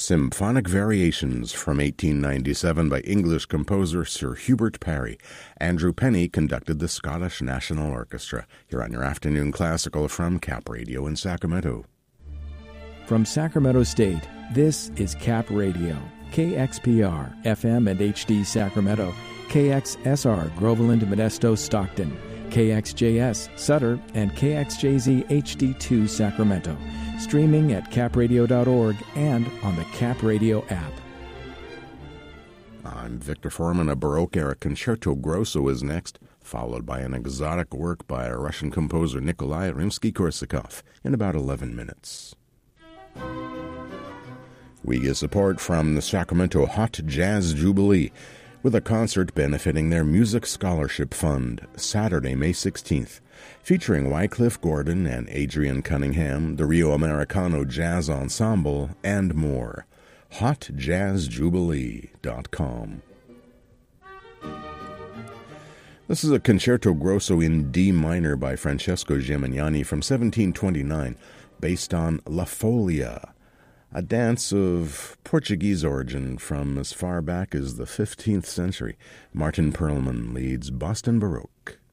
Symphonic Variations from 1897 by English composer Sir Hubert Parry. Andrew Penny conducted the Scottish National Orchestra. Here on your afternoon classical from Cap Radio in Sacramento. From Sacramento State, this is Cap Radio, KXPR, FM and HD Sacramento, KXSR, Groveland, Modesto, Stockton, KXJS, Sutter, and KXJZ HD2 Sacramento. Streaming at capradio.org and on the Cap Radio app. I'm Victor Foreman. A Baroque-era Concerto Grosso is next, followed by an exotic work by Russian composer Nikolai Rimsky-Korsakov in about 11 minutes. We get support from the Sacramento Hot Jazz Jubilee with a concert benefiting their Music Scholarship Fund, Saturday, May 16th, featuring Wycliffe Gordon and Adrian Cunningham, the Rio Americano Jazz Ensemble, and more. HotJazzJubilee.com. This is a Concerto Grosso in D minor by Francesco Gimignani from 1729, based on La Folia, a dance of Portuguese origin from as far back as the 15th century. Martin Perlman leads Boston Baroque.